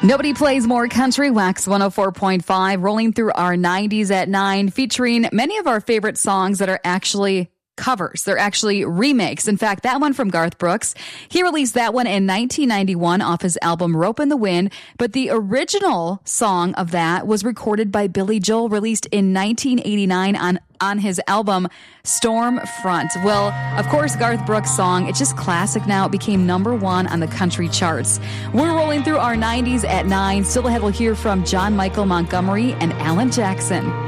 Nobody plays more country. Wax 104.5, rolling through our 90s at 9, featuring many of our favorite songs that are actually covers. They're actually remakes. In fact, that one from Garth Brooks, he released that one in 1991 off his album Rope in the Wind, but the original song of that was recorded by Billy Joel, released in 1989 on his album Stormfront. Well, of course, Garth Brooks' song, it's just classic now. It became number 1 on the country charts. We're rolling through our 90s at 9. Still ahead, we'll hear from John Michael Montgomery and Alan Jackson.